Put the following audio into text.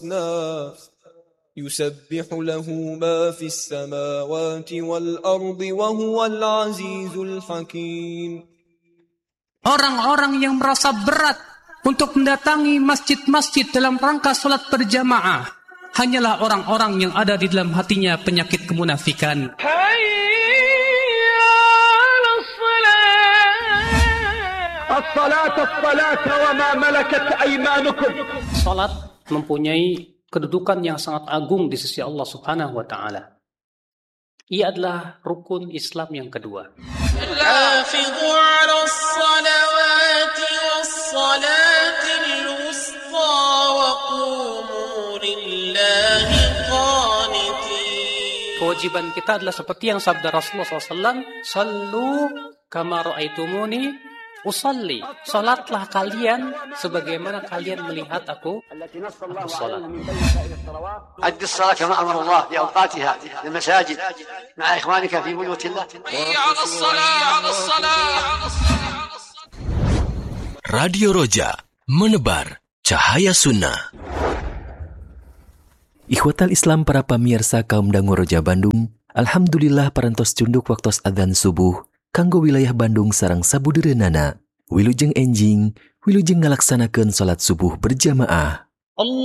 يسبح له ما في السماوات والأرض وهو العزيز الحكيم. Orang-orang yang merasa berat untuk mendatangi masjid-masjid dalam rangka salat berjamaah hanyalah orang-orang yang ada di dalam hatinya penyakit kemunafikan. Salat mempunyai kedudukan yang sangat agung di sisi Allah Subhanahu wa taala. Ia adalah rukun Islam yang kedua. Hafizu 'alas salawati was-salatil wusta wa qumu lillahi qanitin. Kewajiban kita adalah seperti yang sabda Rasulullah SAW, "Sallu kama ra'aitumuni usalli." Salatlah kalian sebagaimana kalian melihat aku salat. أدي الصلاة كما أمر الله بأوقاتها في المساجد مع إخوانك في بيوت الله. على الصلاة. Radio Roja, menebar cahaya sunnah. Ikhwatal Islam para pamirsa kaum dangu Roja Bandung, alhamdulillah parantos cunduk waktos adzan subuh kanggo wilayah Bandung sareng sabudereunana. Wilujeng enjing, wilujeng ngalaksanakeun salat subuh berjamaah.